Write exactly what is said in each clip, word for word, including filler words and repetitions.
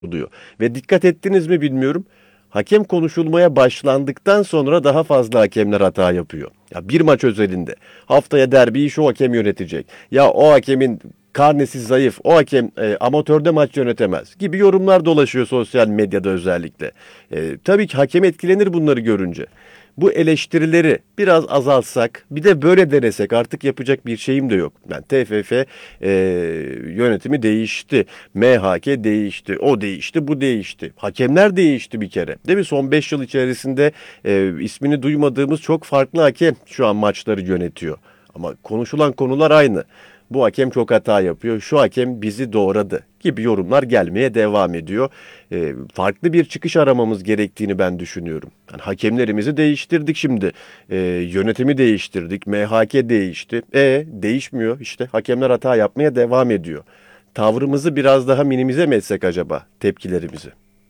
oluyor. Ve dikkat ettiniz mi bilmiyorum. Hakem konuşulmaya başlandıktan sonra daha fazla hakemler hata yapıyor. Ya bir maç özelinde haftaya derbiyi şu hakem yönetecek. Ya o hakemin karnesi zayıf, o hakem e, amatörde maç yönetemez gibi yorumlar dolaşıyor sosyal medyada özellikle. E, tabii ki hakem etkilenir bunları görünce. Bu eleştirileri biraz azaltsak, bir de böyle denesek artık yapacak bir şeyim de yok. Yani T F F e, yönetimi değişti, M H K değişti, o değişti, bu değişti. Hakemler değişti bir kere. Değil mi? Son beş yıl içerisinde e, ismini duymadığımız çok farklı hakem şu an maçları yönetiyor. Ama konuşulan konular aynı. Bu hakem çok hata yapıyor, şu hakem bizi doğradı gibi yorumlar gelmeye devam ediyor. E, farklı bir çıkış aramamız gerektiğini ben düşünüyorum. Yani hakemlerimizi değiştirdik şimdi. E, yönetimi değiştirdik, M H K değişti. E değişmiyor işte. Hakemler hata yapmaya devam ediyor. Tavrımızı biraz daha minimize mi etsek acaba, tepkilerimizi?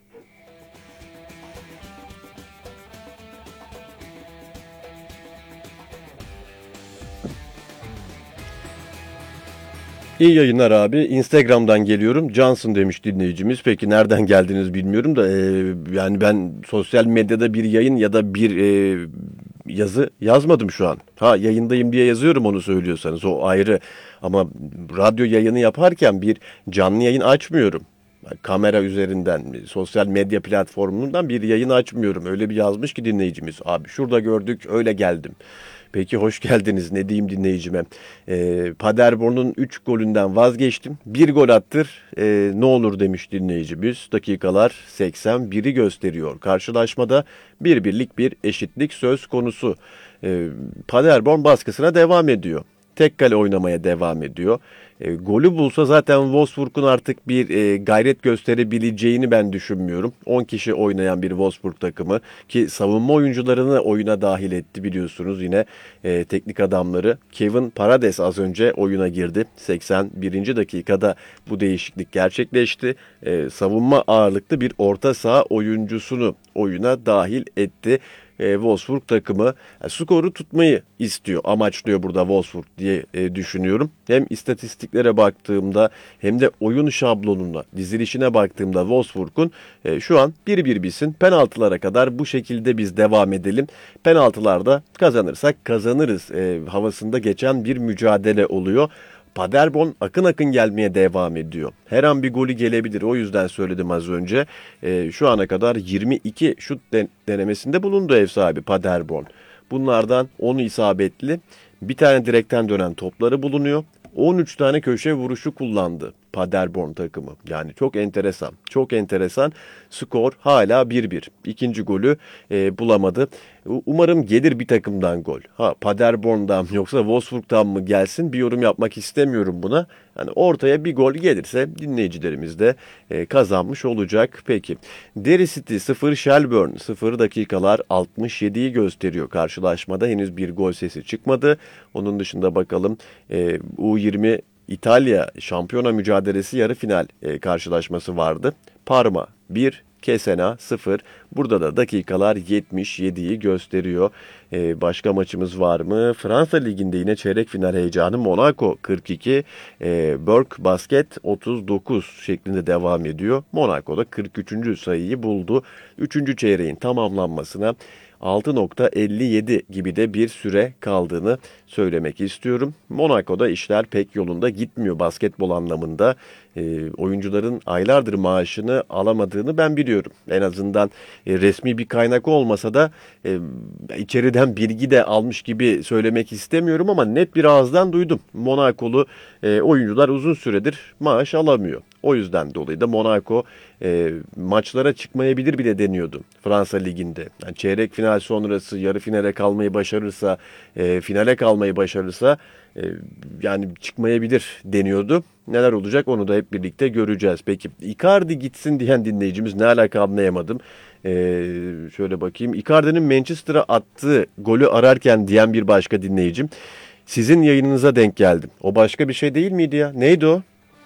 İyi yayınlar abi. Instagram'dan geliyorum. Johnson demiş dinleyicimiz. Peki nereden geldiniz bilmiyorum da e, yani ben sosyal medyada bir yayın ya da bir e, yazı yazmadım şu an. Ha, yayındayım diye yazıyorum, onu söylüyorsanız o ayrı. Ama radyo yayını yaparken bir canlı yayın açmıyorum. Kamera üzerinden, sosyal medya platformundan bir yayın açmıyorum. Öyle bir yazmış ki dinleyicimiz. Abi şurada gördük, öyle geldim. Peki hoş geldiniz. Ne diyeyim dinleyicime? Ee, Paderborn'un üç golünden vazgeçtim. Bir gol attır ee, ne olur demiş dinleyicimiz. Dakikalar seksen biri gösteriyor. Karşılaşmada bir birlik bir eşitlik söz konusu. Ee, Paderborn baskısına devam ediyor. Tek kale oynamaya devam ediyor. E, golü bulsa zaten Wolfsburg'un artık bir e, gayret gösterebileceğini ben düşünmüyorum. on kişi oynayan bir Wolfsburg takımı ki savunma oyuncularını oyuna dahil etti biliyorsunuz yine e, teknik adamları. Kevin Parades az önce oyuna girdi. seksen birinci dakikada bu değişiklik gerçekleşti. E, savunma ağırlıklı bir orta saha oyuncusunu oyuna dahil etti. E, Wolfsburg takımı e, skoru tutmayı istiyor, amaçlıyor burada Wolfsburg diye e, düşünüyorum. Hem istatistiklere baktığımda hem de oyun şablonuna, dizilişine baktığımda Wolfsburg'un e, şu an bir bir bitsin. Penaltılara kadar bu şekilde biz devam edelim. Penaltılarda kazanırsak kazanırız e, havasında geçen bir mücadele oluyor. Paderborn akın akın gelmeye devam ediyor. Her an bir golü gelebilir. O yüzden söyledim az önce. E, şu ana kadar yirmi iki şut denemesinde bulundu ev sahibi Paderborn. Bunlardan onu isabetli. Bir tane direkten dönen topları bulunuyor. on üç tane köşe vuruşu kullandı Paderborn takımı. Yani çok enteresan. Çok enteresan. Skor hala bir bir. İkinci golü e, bulamadı. Umarım gelir bir takımdan gol. Ha, Paderborn'dan mı yoksa Wolfsburg'dan mı gelsin, bir yorum yapmak istemiyorum buna. Yani ortaya bir gol gelirse dinleyicilerimiz de e, kazanmış olacak. Peki. Derry City sıfır, Shelbourne sıfır, dakikalar altmış yediyi gösteriyor. Karşılaşmada henüz bir gol sesi çıkmadı. Onun dışında bakalım e, U yirmi İtalya şampiyona mücadelesi yarı final e, karşılaşması vardı. Parma bir, Cesena sıfır. Burada da dakikalar yetmiş yediyi gösteriyor. Ee, başka maçımız var mı? Fransa Ligi'nde yine çeyrek final heyecanı. Monaco kırk iki, e, Burke Basket otuz dokuz şeklinde devam ediyor. Monaco'da kırk üçüncü sayıyı buldu. üçüncü çeyreğin tamamlanmasına altı nokta elli yedi gibi de bir süre kaldığını söylemek istiyorum. Monaco'da işler pek yolunda gitmiyor basketbol anlamında. E, oyuncuların aylardır maaşını alamadığını ben biliyorum. En azından e, resmi bir kaynak olmasa da e, içeriden bilgi de almış gibi söylemek istemiyorum ama net bir ağızdan duydum. Monakolu e, oyuncular uzun süredir maaş alamıyor. O yüzden dolayı da Monaco e, maçlara çıkmayabilir bile deniyordu Fransa Ligi'nde. Yani çeyrek final sonrası yarı finale kalmayı başarırsa, e, finale kalmayı başarırsa e, yani çıkmayabilir deniyordu. Neler olacak onu da hep birlikte göreceğiz. Peki Icardi gitsin diyen dinleyicimiz, ne alaka anlayamadım. Ee, şöyle bakayım. Icardi'nin Manchester'a attığı golü ararken diyen bir başka dinleyicim. Sizin yayınınıza denk geldim. O başka bir şey değil miydi ya? Neydi o?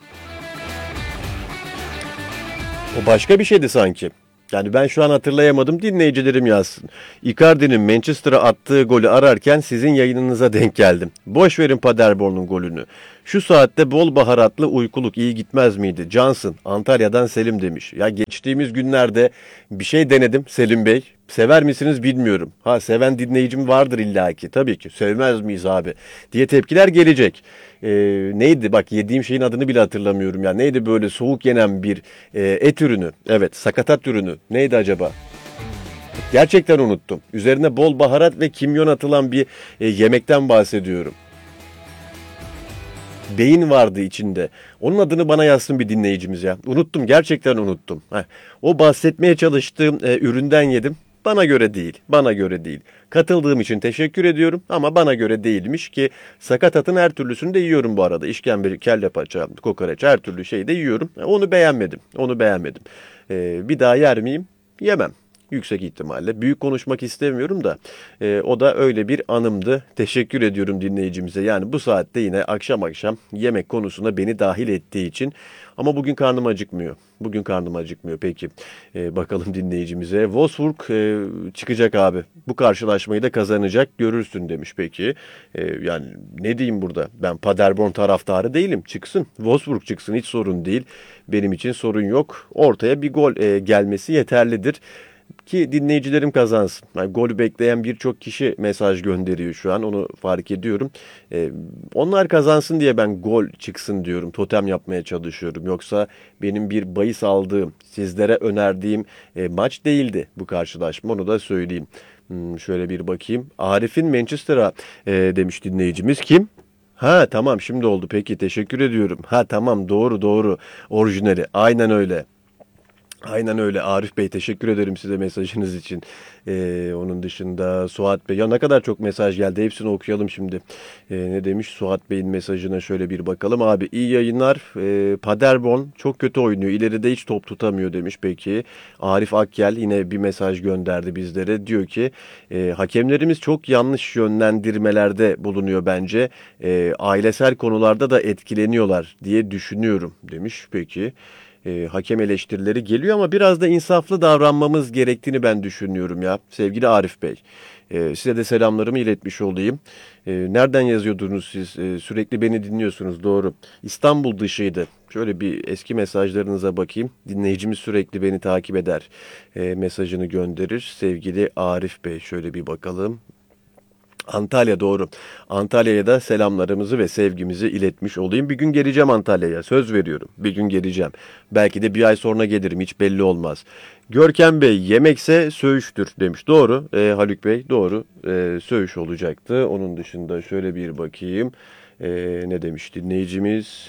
O başka bir şeydi sanki. Yani ben şu an hatırlayamadım. Dinleyicilerim yazsın. Icardi'nin Manchester'a attığı golü ararken sizin yayınınıza denk geldim. Boş verin Paderborn'un golünü. Şu saatte bol baharatlı uykuluk iyi gitmez miydi? Johnson, Antalya'dan Selim demiş. Ya geçtiğimiz günlerde bir şey denedim Selim Bey. Sever misiniz bilmiyorum. Ha seven dinleyicim vardır illaki. Tabii ki. Sevmez miyiz abi? Diye tepkiler gelecek. Ee, neydi? Bak yediğim şeyin adını bile hatırlamıyorum ya. Neydi böyle soğuk yenen bir e, et ürünü? Evet, sakatat ürünü. Neydi acaba? Gerçekten unuttum. Üzerine bol baharat ve kimyon atılan bir e, yemekten bahsediyorum. Beyin vardı içinde. Onun adını bana yazsın bir dinleyicimiz ya. Unuttum, gerçekten unuttum. Heh. O bahsetmeye çalıştığım e, üründen yedim. Bana göre değil, bana göre değil. Katıldığım için teşekkür ediyorum ama bana göre değilmiş ki sakatatın her türlüsünü de yiyorum bu arada. İşkembe, kelle paça, kokoreç her türlü şeyi de yiyorum. Onu beğenmedim, onu beğenmedim. E, bir daha yer miyim? Yemem. Yüksek ihtimalle. Büyük konuşmak istemiyorum da e, o da öyle bir anımdı. Teşekkür ediyorum dinleyicimize. Yani bu saatte yine akşam akşam yemek konusuna beni dahil ettiği için. Ama bugün karnım acıkmıyor. Bugün karnım acıkmıyor. Peki e, bakalım dinleyicimize. Wolfsburg e, çıkacak abi. Bu karşılaşmayı da kazanacak görürsün demiş peki. E, yani ne diyeyim burada? Ben Paderborn taraftarı değilim. Çıksın. Wolfsburg çıksın hiç sorun değil. Benim için sorun yok. Ortaya bir gol e, gelmesi yeterlidir. Ki dinleyicilerim kazansın. Yani golü bekleyen birçok kişi mesaj gönderiyor şu an. Onu fark ediyorum. Ee, onlar kazansın diye ben gol çıksın diyorum. Totem yapmaya çalışıyorum. Yoksa benim bir bahis aldığım, sizlere önerdiğim e, maç değildi bu karşılaşma. Onu da söyleyeyim. Hmm, şöyle bir bakayım. Arif'in Manchester'a e, demiş dinleyicimiz. Kim? Ha tamam şimdi oldu. Peki teşekkür ediyorum. Ha tamam doğru doğru. Orijinali. Aynen öyle. Aynen öyle Arif Bey teşekkür ederim size mesajınız için. Ee, onun dışında Suat Bey ya ne kadar çok mesaj geldi hepsini okuyalım şimdi. Ee, ne demiş Suat Bey'in mesajına şöyle bir bakalım. Abi iyi yayınlar. Ee, Paderborn çok kötü oynuyor ileride hiç top tutamıyor demiş peki. Arif Akyel yine bir mesaj gönderdi bizlere. Diyor ki e, hakemlerimiz çok yanlış yönlendirmelerde bulunuyor bence. E, ailesel konularda da etkileniyorlar diye düşünüyorum demiş peki. E, hakem eleştirileri geliyor ama biraz da insaflı davranmamız gerektiğini ben düşünüyorum ya sevgili Arif Bey. E, size de selamlarımı iletmiş olayım. E, nereden yazıyordunuz siz? E, sürekli beni dinliyorsunuz doğru. İstanbul dışıydı. Şöyle bir eski mesajlarınıza bakayım. Dinleyicimiz sürekli beni takip eder. E, mesajını gönderir. Sevgili Arif Bey şöyle bir bakalım. Antalya doğru. Antalya'ya da selamlarımızı ve sevgimizi iletmiş olayım. Bir gün geleceğim Antalya'ya. Söz veriyorum. Bir gün geleceğim. Belki de bir ay sonra gelirim. Hiç belli olmaz. Görkem Bey yemekse söğüştür demiş. Doğru. E, Haluk Bey doğru. E, söğüş olacaktı. Onun dışında şöyle bir bakayım. E, ne demiş dinleyicimiz?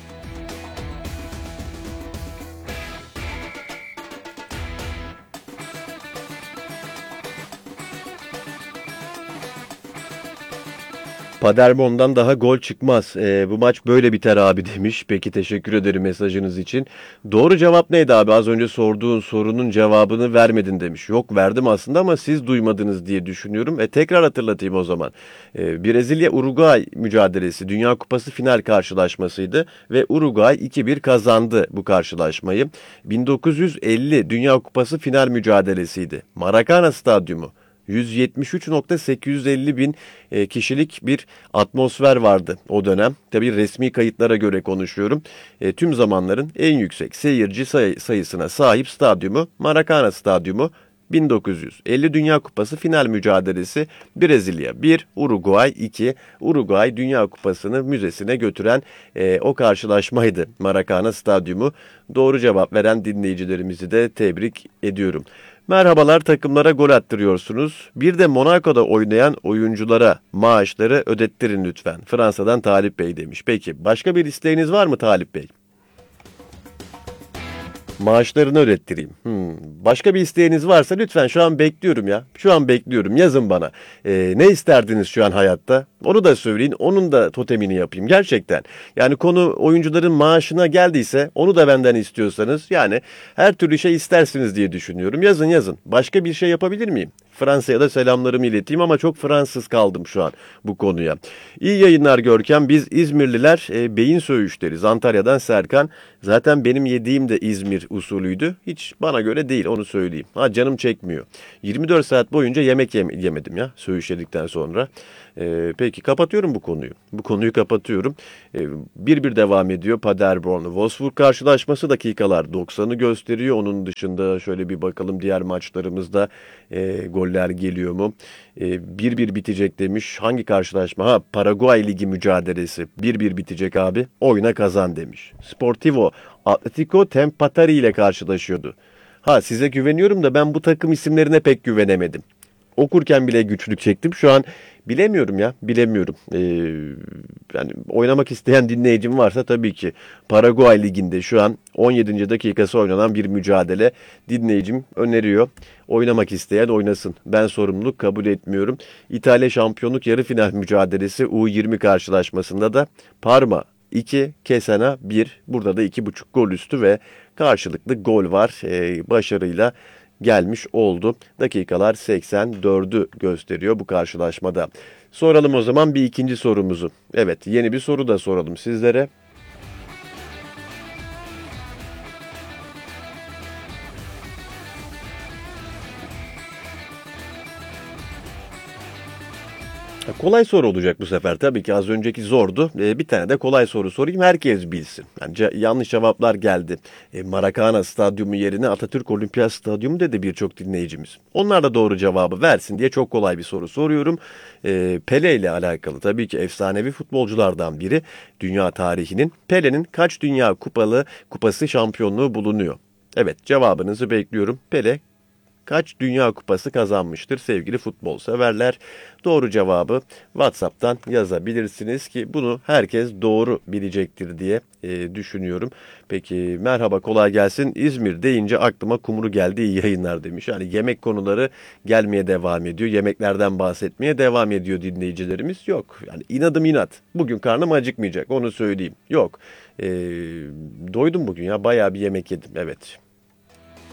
Paderborn'dan daha gol çıkmaz. E, bu maç böyle biter abi demiş. Peki teşekkür ederim mesajınız için. Doğru cevap neydi abi? Az önce sorduğun sorunun cevabını vermedin demiş. Yok verdim aslında ama siz duymadınız diye düşünüyorum. E, tekrar hatırlatayım o zaman. E, Brezilya-Uruguay mücadelesi Dünya Kupası final karşılaşmasıydı. Ve Uruguay iki bir kazandı bu karşılaşmayı. bin dokuz yüz elli Dünya Kupası final mücadelesiydi. Maracana Stadyumu. yüz yetmiş üç bin sekiz yüz elli bin e, kişilik bir atmosfer vardı o dönem. Tabii resmi kayıtlara göre konuşuyorum. E, tüm zamanların en yüksek seyirci say- sayısına sahip stadyumu Maracana Stadyumu. bin dokuz yüz elli Dünya Kupası final mücadelesi Brezilya bir, Uruguay iki. Uruguay Dünya Kupası'nı müzesine götüren e, o karşılaşmaydı Maracana Stadyumu. Doğru cevap veren dinleyicilerimizi de tebrik ediyorum. Merhabalar takımlara gol attırıyorsunuz. Bir de Monaco'da oynayan oyunculara maaşları ödettirin lütfen. Fransa'dan Talip Bey demiş. Peki başka bir isteğiniz var mı Talip Bey? Maaşlarını ödettireyim. Hmm. Başka bir isteğiniz varsa lütfen şu an bekliyorum ya. Şu an bekliyorum. Yazın bana. Ee, ne isterdiniz şu an hayatta? Onu da söyleyin. Onun da totemini yapayım. Gerçekten. Yani konu oyuncuların maaşına geldiyse onu da benden istiyorsanız yani her türlü şey istersiniz diye düşünüyorum. Yazın yazın. Başka bir şey yapabilir miyim? Fransa'ya da selamlarımı ileteyim ama çok Fransız kaldım şu an bu konuya. İyi yayınlar Görkem. Biz İzmirliler e, beyin söğüşleriz. Antalya'dan Serkan. Zaten benim yediğim de İzmir usulüydü. Hiç bana göre değil, onu söyleyeyim. Ha, canım çekmiyor. yirmi dört saat boyunca yemek yem- yemedim ya söğüş yedikten sonra. Ee, peki kapatıyorum bu konuyu. Bu konuyu kapatıyorum. Ee, bir bir devam ediyor Paderborn. Wolfsburg karşılaşması dakikalar doksanı gösteriyor. Onun dışında şöyle bir bakalım diğer maçlarımızda e, goller geliyor mu? E, bir bir bitecek demiş. Hangi karşılaşma? Ha, Paraguay Ligi mücadelesi. bir bir bitecek abi. Oyna kazan demiş. Sportivo Atletico Tempatari ile karşılaşıyordu. Ha, size güveniyorum da ben bu takım isimlerine pek güvenemedim. Okurken bile güçlük çektim. Şu an bilemiyorum ya, bilemiyorum. Ee, yani oynamak isteyen dinleyicim varsa tabii ki Paraguay Ligi'nde şu an on yedinci dakikası oynanan bir mücadele dinleyicim öneriyor. Oynamak isteyen oynasın. Ben sorumluluk kabul etmiyorum. İtalya Şampiyonluk yarı final mücadelesi U yirmi karşılaşmasında da Parma iki, Cesena bir. Burada da iki buçuk gol üstü ve karşılıklı gol var. Ee, başarıyla gelmiş oldu. Dakikalar seksen dördü gösteriyor bu karşılaşmada. Soralım o zaman bir ikinci sorumuzu. Evet, yeni bir soru da soralım sizlere. Kolay soru olacak bu sefer. Tabii ki az önceki zordu. Ee, bir tane de kolay soru sorayım. Herkes bilsin. Yani ce- yanlış cevaplar geldi. Ee, Maracana Stadyumu yerine Atatürk Olimpiyat Stadyumu dedi birçok dinleyicimiz. Onlar da doğru cevabı versin diye çok kolay bir soru soruyorum. Ee, Pele ile alakalı, tabii ki efsanevi futbolculardan biri. Dünya tarihinin. Pele'nin kaç dünya kupalı kupası şampiyonluğu bulunuyor? Evet, cevabınızı bekliyorum. Pele kaç Dünya Kupası kazanmıştır sevgili futbol severler? Doğru cevabı WhatsApp'tan yazabilirsiniz ki bunu herkes doğru bilecektir diye e, düşünüyorum. Peki, merhaba, kolay gelsin. İzmir deyince aklıma kumru geldi, iyi yayınlar demiş. Yani yemek konuları gelmeye devam ediyor. Yemeklerden bahsetmeye devam ediyor dinleyicilerimiz. Yok yani, inadım inat. Bugün karnım acıkmayacak, onu söyleyeyim. Yok. E, doydum bugün ya, bayağı bir yemek yedim, evet.